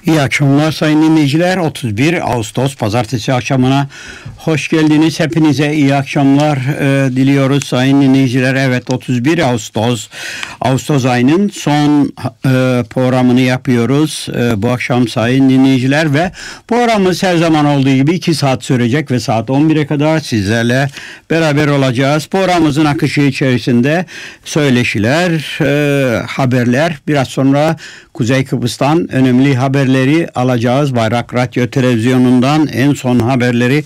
İyi akşamlar sayın dinleyiciler. 31 Ağustos Pazartesi akşamına hoş geldiniz. Hepinize iyi akşamlar diliyoruz sayın dinleyiciler. Evet, 31 Ağustos ayının son programını yapıyoruz bu akşam sayın dinleyiciler ve programımız her zaman olduğu gibi 2 saat sürecek ve saat 11'e kadar sizlerle beraber olacağız. Programımızın akışı içerisinde söyleşiler, haberler, biraz sonra Kuzey Kıbrıs'tan önemli haberleri alacağız. Bayrak Radyo Televizyonu'ndan en son haberleri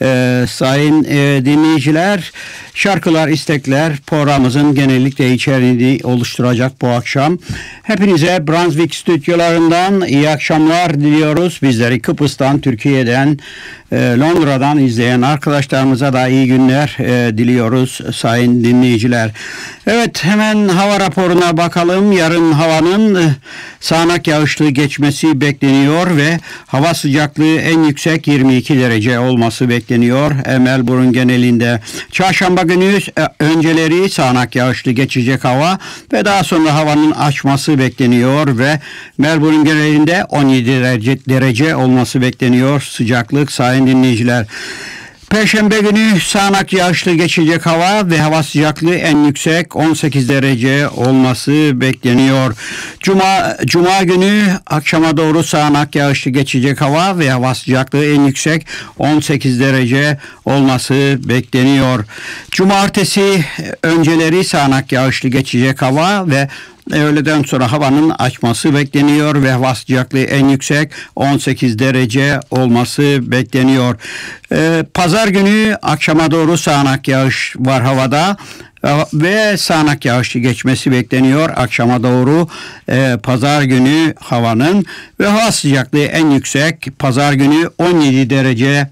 sayın dinleyiciler. Şarkılar, istekler programımızın genellikle içeriğini oluşturacak bu akşam. Hepinize Brunswick stüdyolarından iyi akşamlar diliyoruz. Bizleri Kıbrıs'tan, Türkiye'den, Londra'dan izleyen arkadaşlarımıza da iyi günler diliyoruz sayın dinleyiciler. Evet, hemen hava raporuna bakalım. Yarın havanın sağanak yağışlı geçmesi bekleniyor ve hava sıcaklığı en yüksek 22 derece olması bekleniyor Melbourne genelinde. Çarşamba günü önceleri sağanak yağışlı geçecek hava ve daha sonra havanın açması bekleniyor ve Melbourne genelinde 17 derece olması bekleniyor sıcaklık sayın dinleyiciler. Perşembe günü sağanak yağışlı geçecek hava ve hava sıcaklığı en yüksek 18 derece olması bekleniyor. Cuma günü akşama doğru sağanak yağışlı geçecek hava ve hava sıcaklığı en yüksek 18 derece olması bekleniyor. Cumartesi önceleri sağanak yağışlı geçecek hava ve öğleden sonra havanın açması bekleniyor ve hava sıcaklığı en yüksek 18 derece olması bekleniyor. Pazar günü akşama doğru sağanak yağış var havada ve sağanak yağışlı geçmesi bekleniyor akşama doğru pazar günü havanın ve hava sıcaklığı en yüksek pazar günü 17 derece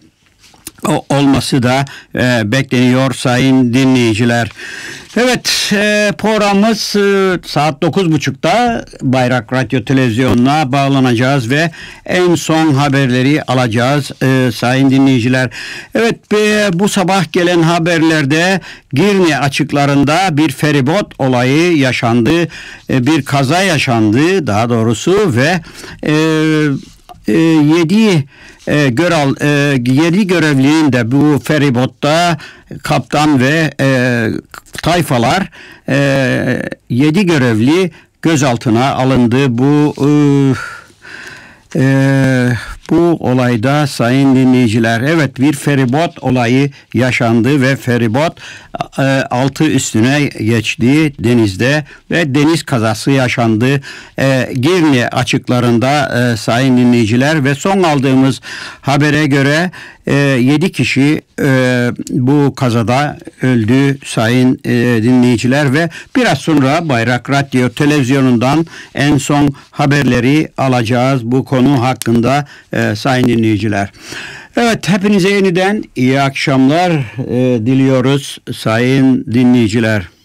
olması da bekleniyor sayın dinleyiciler. Evet, programımız saat 9.30'da Bayrak Radyo Televizyonu'na bağlanacağız ve en son haberleri alacağız sayın dinleyiciler. Evet, bu sabah gelen haberlerde Girne açıklarında bir feribot olayı yaşandı. Bir kaza yaşandı daha doğrusu ve 7 görevlinin de bu feribotta kaptan ve tayfalar 7 görevli gözaltına alındı. Bu olayda sayın dinleyiciler, evet, bir feribot olayı yaşandı ve feribot altı üstüne geçti denizde ve deniz kazası yaşandı Girne açıklarında sayın dinleyiciler ve son aldığımız habere göre 7 kişi bu kazada öldü sayın dinleyiciler ve biraz sonra Bayrak Radyo Televizyonu'ndan en son haberleri alacağız bu konu hakkında sayın dinleyiciler. Evet, hepinize yeniden iyi akşamlar diliyoruz sayın dinleyiciler.